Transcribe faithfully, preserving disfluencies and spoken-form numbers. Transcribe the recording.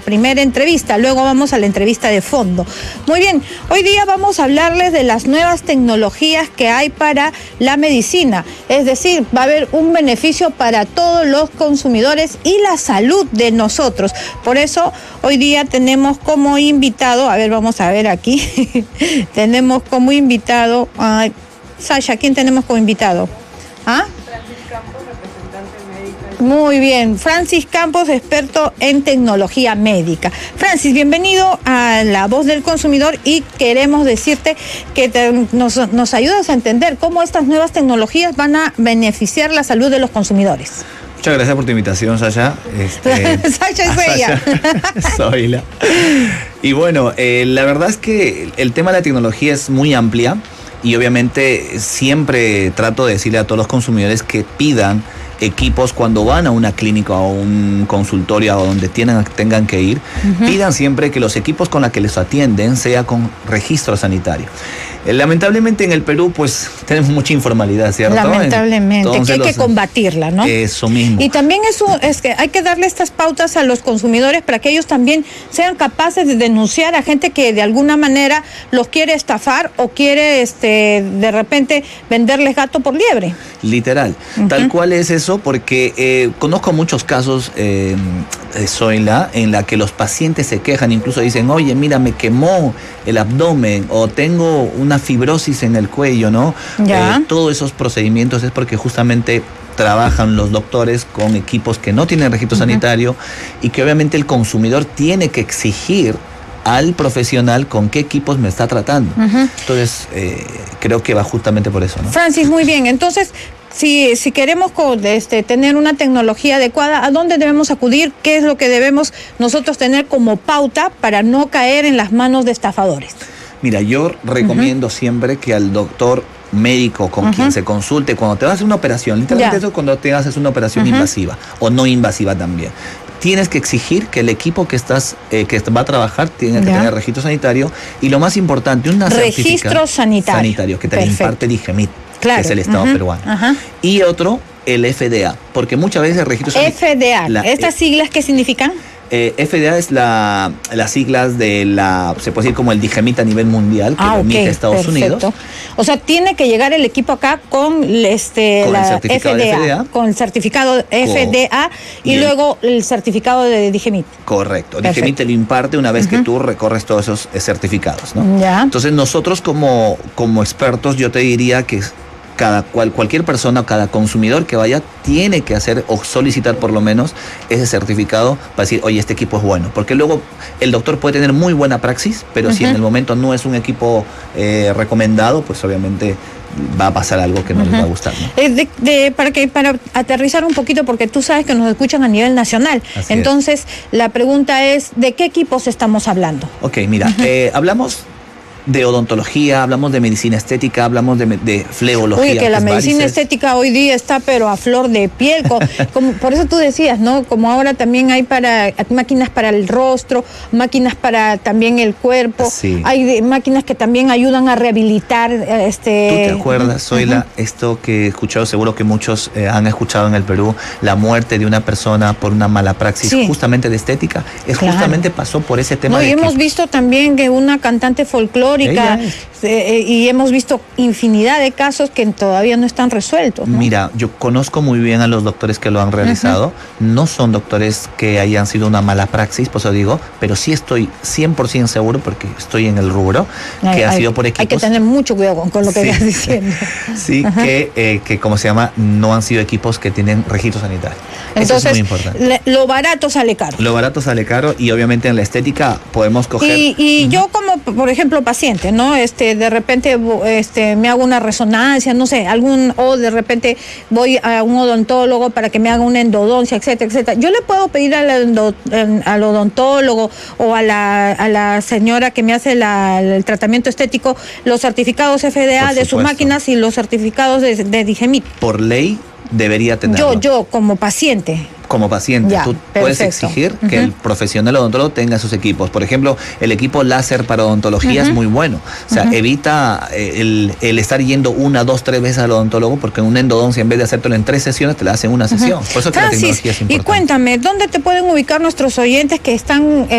primera entrevista, luego vamos a la entrevista de fondo. Muy bien, hoy día vamos a hablarles de las nuevas tecnologías que hay para la medicina, es decir, va a haber un beneficio para todos los consumidores y la salud de nosotros. Por eso hoy día tenemos como invitado, a ver, vamos a ver aquí, tenemos como invitado, ay, Sasha, ¿quién tenemos como invitado? ¿Ah? Francis Campos, representante médico. Muy bien, Francis Campos, experto en tecnología médica. Francis, bienvenido a La Voz del Consumidor y queremos decirte que te, nos, nos ayudas a entender cómo estas nuevas tecnologías van a beneficiar la salud de los consumidores. Muchas gracias por tu invitación, Sasha. Este, Sasha es ella. Soy la. Y bueno, eh, la verdad es que el tema de la tecnología es muy amplia y obviamente siempre trato de decirle a todos los consumidores que pidan equipos cuando van a una clínica o un consultorio o donde tienen, tengan que ir, uh-huh. pidan siempre que los equipos con los que les atienden sea con registro sanitario. Eh, lamentablemente en el Perú pues tenemos mucha informalidad, ¿cierto? Lamentablemente, Entonces, que hay que los, combatirla, ¿no? Eso mismo. Y también eso es que hay que darle estas pautas a los consumidores para que ellos también sean capaces de denunciar a gente que de alguna manera los quiere estafar o quiere este de repente venderles gato por liebre. Literal, uh-huh. tal cual es eso, porque eh, conozco muchos casos, eh, Zoila, en la que los pacientes se quejan, incluso dicen, oye, mira, me quemó el abdomen o tengo una fibrosis en el cuello, ¿no? Ya. Eh, todos esos procedimientos es porque justamente trabajan los doctores con equipos que no tienen registro uh-huh. sanitario y que obviamente el consumidor tiene que exigir al profesional con qué equipos me está tratando. Uh-huh. Entonces, eh, creo que va justamente por eso, ¿no? Francis, muy bien. Entonces, si, si queremos este, tener una tecnología adecuada, ¿a dónde debemos acudir? ¿Qué es lo que debemos nosotros tener como pauta para no caer en las manos de estafadores? Mira, yo recomiendo uh-huh. siempre que al doctor médico con uh-huh. quien se consulte cuando te vas a hacer una operación, literalmente eso cuando te haces una operación uh-huh. invasiva o no invasiva también, tienes que exigir que el equipo que estás eh, que va a trabajar tiene que ya. tener registro sanitario y lo más importante, una registro sanitario. sanitario que te imparte Digemit, claro. que es el Estado uh-huh. peruano. Uh-huh. Y otro, el F D A, porque muchas veces el registro sanitario... F D A, la, ¿estas eh, siglas qué significan? Eh, F D A es la, las siglas de la, se puede decir como el Digemit a nivel mundial, que ah, lo emite okay, Estados perfecto. Unidos. O sea, tiene que llegar el equipo acá con, este, con la el F D A, F D A, con el certificado F D A y bien. luego el certificado de Digemit. Correcto. Perfecto. Digemit te lo imparte una vez uh-huh. que tú recorres todos esos eh, certificados, ¿no? Ya. Entonces nosotros como, como expertos, yo te diría que cada cual, cualquier persona o cada consumidor que vaya tiene que hacer o solicitar por lo menos ese certificado para decir, oye, este equipo es bueno. Porque luego el doctor puede tener muy buena praxis, pero uh-huh. si en el momento no es un equipo eh, recomendado, pues obviamente va a pasar algo que no uh-huh. les va a gustar, ¿no? Eh, de, de, para, que, para aterrizar un poquito, porque tú sabes que nos escuchan a nivel nacional. Así Entonces, es. la pregunta es, ¿de qué equipos estamos hablando? Ok, mira, uh-huh. eh, hablamos de odontología, hablamos de medicina estética, hablamos de, de flebología. Oye, que la medicina varices. estética hoy día está pero a flor de piel, como, como, por eso tú decías, ¿no? Como ahora también hay para máquinas para el rostro, máquinas para también el cuerpo, sí. hay de, máquinas que también ayudan a rehabilitar. este. ¿Tú te acuerdas, Zoila, uh-huh. esto que he escuchado, seguro que muchos eh, han escuchado en el Perú, la muerte de una persona por una mala praxis, sí. justamente de estética? Es claro. justamente pasó por ese tema. No, de y hemos que... visto también que una cantante folclórica Eh, y hemos visto infinidad de casos que todavía no están resueltos, ¿no? Mira, yo conozco muy bien a los doctores que lo han realizado. Uh-huh. No son doctores que hayan sido una mala praxis, por eso digo, pero sí estoy cien por ciento seguro, porque estoy en el rubro, hay, que ha hay, sido por equipos. Hay que tener mucho cuidado con, con lo que sí. estás diciendo. sí, uh-huh. que, eh, que, como se llama, no han sido equipos que tienen registro sanitario. Entonces, eso es muy importante. Le, lo barato sale caro. Lo barato sale caro y obviamente en la estética podemos coger... Y, y uh-huh. yo como, por ejemplo, paciente, ¿no? Este, de repente este, me hago una resonancia, no sé, algún, o de repente voy a un odontólogo para que me haga una endodoncia, etcétera, etcétera. Yo le puedo pedir al, endo, al odontólogo o a la, a la señora que me hace la, el tratamiento estético los certificados F D A de sus máquinas y los certificados de, de Digemit. Por ley debería tenerlo. Yo, yo como paciente. Como paciente, ya, tú perfecto. puedes exigir uh-huh. que el profesional odontólogo tenga sus equipos. Por ejemplo, el equipo láser para odontología uh-huh. es muy bueno. O sea, uh-huh. evita el, el estar yendo una, dos, tres veces al odontólogo, porque en una endodoncia, en vez de hacértelo en tres sesiones, te la hacen una uh-huh. sesión. Por eso que Francis, la tecnología es importante. Y cuéntame, ¿dónde te pueden ubicar nuestros oyentes que están... Eh,